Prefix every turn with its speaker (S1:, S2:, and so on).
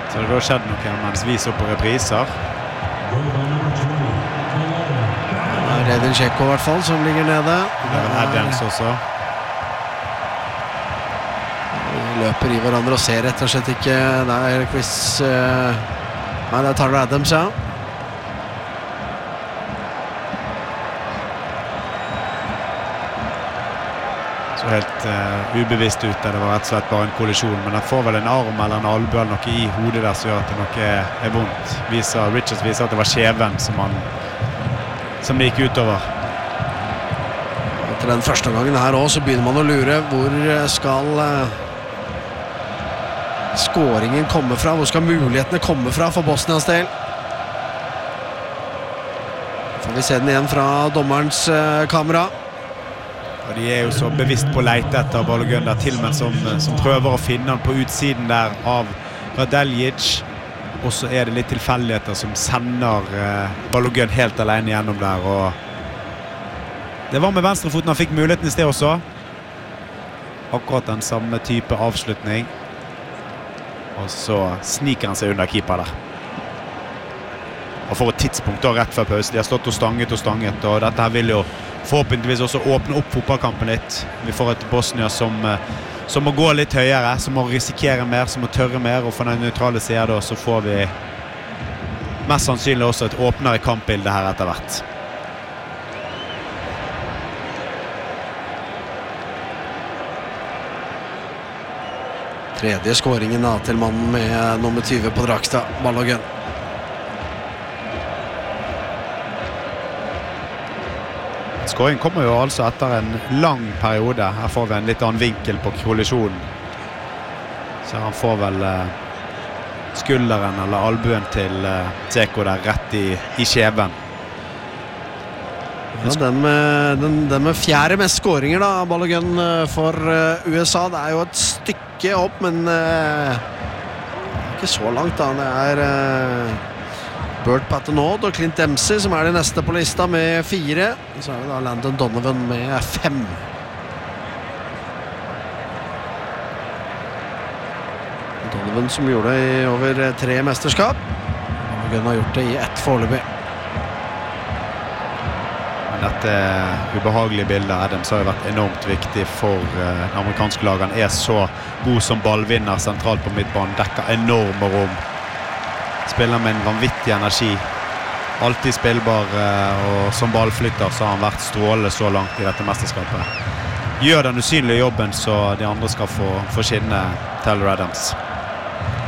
S1: Så det har da skjedd noe mens vi så på repriser.
S2: Redin Tjekko I hvert fall, som ligger nede.
S1: Det er Adams også.
S2: De løper I hverandre og ser rett og slett ikke. Det Chris... Nei, det Tyler Adams, ja.
S1: Så helt ubevisst ut der det var rett og slett bare en kollisjon, men han får vel en arm eller en albue eller noe I hodet der som gjør at det noe vondt. Richards viser at det var skjeven som det gikk utover.
S2: Etter den første gangen her også, så begynner man å lure hvor skal skåringen komme fra, hvor skal mulighetene komme fra for Bosnias del. Får vi se den igjen fra dommerens kamera.
S1: Og de jo så bevisst på leit etter Balogun der Tillman som prøver å finne han på utsiden der av Radeljic. Og så det litt tilfeldigheter som sender Balogun helt alene gjennom der. Og det var med venstrefoten han fikk muligheten I sted også. Akkurat den samme type avslutning. Og så sniker han seg under keeper der. Og for et tidspunkt da, rett før pause. De har stått og stanget, og dette her vil jo forhåpentligvis også åpne opp fotballkampen litt. Vi får et Bosnia som må gå litt høyere, som må risikere mer, som må tørre mer, og for den neutrale siden da, så får vi mest sannsynlig også et åpnere kampbilde her etter hvert.
S2: Tredje skåringen da, til mannen med nummer 20 på drakta, Balogun.
S1: Skåringen kommer jo altså etter en lang periode. Her får vi en litt annen vinkel på kollisjonen. Så han får vel skulderen eller albuen til Tjekko der rett I skjeven.
S2: Ja, den med fjerde mest skåringer da, Balogun for USA. Det jo et stykke opp, men ikke så langt da. Det Bert Patenaude og Clint Dempsey som de neste på lista med 4. Så det da Landon Donovan med 5. Donovan som gjorde det I over 3 mesterskap. Balogun har gjort det I 1 foreløpig.
S1: Men dette ubehagelige bildet Adams har jo vært enormt viktig for den amerikanske laget. Han så god som ballvinner sentralt på midtbanen, dekker enorme rom. Spiller med en vanvittig energi. Alltid spillbar, og som ballflytter så har han vært strålende så langt I dette mesterskapet. Gjør den usynlige jobben så de andre skal få skinne Tyler Adams.